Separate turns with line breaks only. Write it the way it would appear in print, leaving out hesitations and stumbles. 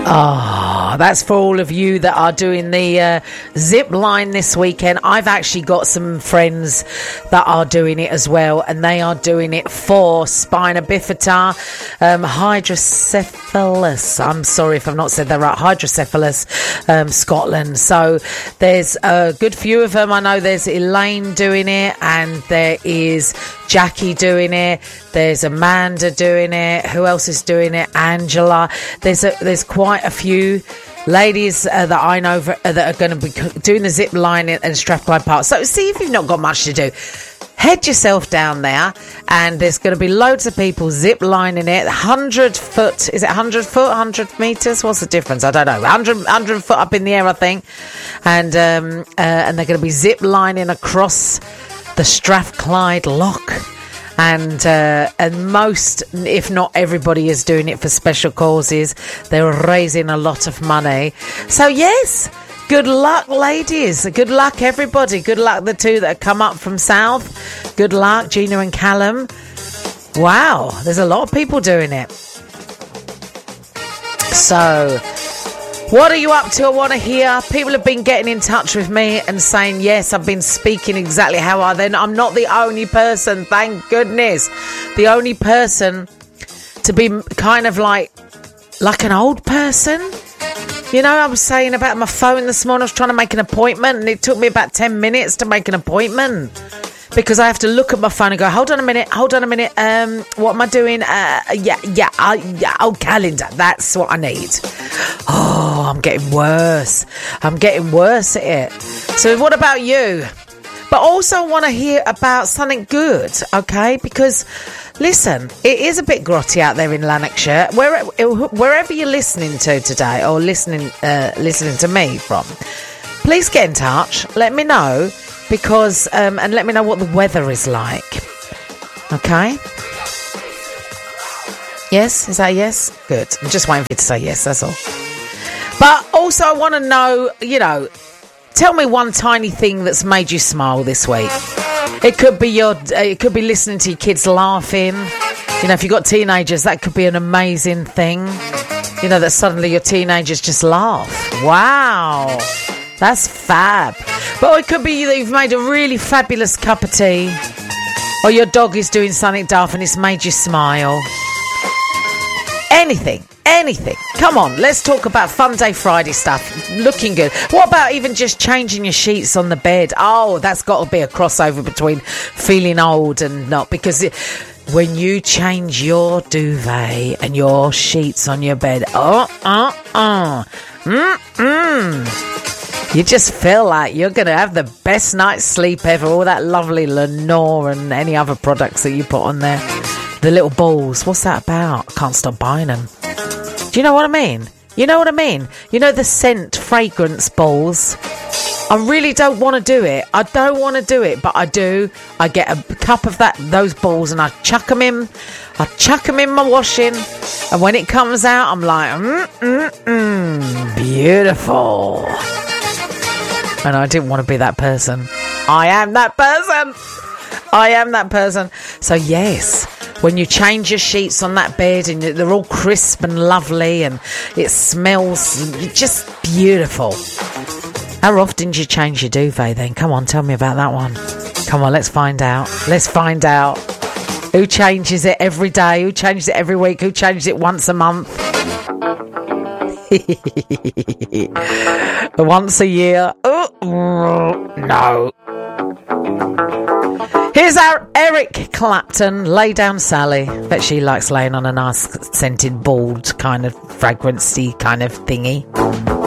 Oh, that's for all of you that are doing the zip line this weekend. I've actually got some friends that are doing it as well, and they are doing it for spina bifida, hydrocephalus. I'm sorry if I've not said that right. Hydrocephalus, Scotland. So there's a good few of them. I know there's Elaine doing it, and there is Jackie doing it. There's Amanda doing it. Who else is doing it? Angela. There's quite a few ladies that I know that are going to be doing the zip line and Strathclyde Park. So see if you've not got much to do. Head yourself down there, and there's going to be loads of people zip lining it. 100 foot, is it 100 foot, 100 metres? What's the difference? I don't know. 100 foot up in the air, I think. And they're going to be zip lining across the Strathclyde Loch. And most, if not everybody, is doing it for special causes. They're raising a lot of money. So yes, good luck, ladies. Good luck, everybody. Good luck, the two that have come up from South. Good luck, Gina and Callum. Wow, there's a lot of people doing it. So, what are you up to? I want to hear. People have been getting in touch with me and saying, yes, I've been speaking exactly how I then. I'm not the only person, thank goodness. The only person to be kind of like an old person. You know, I was saying about my phone this morning. I was trying to make an appointment, and it took me about 10 minutes to make an appointment. Because I have to look at my phone and go, hold on a minute. What am I doing? Calendar. That's what I need. Oh, I'm getting worse. at it. So what about you? But also I want to hear about something good, okay? Because, listen, it is a bit grotty out there in Lanarkshire. Wherever you're listening to today, or listening to me from, please get in touch. Let me know. Because, and let me know what the weather is like. Okay? Yes? Is that a yes? Good. I'm just waiting for you to say yes, that's all. But also I want to know, tell me one tiny thing that's made you smile this week. It could be listening to your kids laughing. If you've got teenagers, that could be an amazing thing. That suddenly your teenagers just laugh. Wow. That's fab. But it could be that you've made a really fabulous cup of tea, or your dog is doing something daft and it's made you smile. Anything. Come on, let's talk about Fun Day Friday stuff. Looking good. What about even just changing your sheets on the bed? Oh, that's got to be a crossover between feeling old and not. Because when you change your duvet and your sheets on your bed, you just feel like you're going to have the best night's sleep ever. All that lovely Lenore and any other products that you put on there. The little balls. What's that about? I can't stop buying them. Do you know what I mean? The scent fragrance balls. I really don't want to do it. But I do. I get a cup of those balls and I chuck them in. I chuck them in my washing. And when it comes out, I'm like, beautiful. And I didn't want to be that person. I am that person. So yes, when you change your sheets on that bed and they're all crisp and lovely and it smells just beautiful. How often do you change your duvet then? Come on, tell me about that one. Come on, let's find out. Who changes it every day? Who changes it every week? Who changes it once a month? Once a year. No. Here's our Eric Clapton, Lay Down Sally. Bet she likes laying on a nice scented bald kind of fragrancy kind of thingy.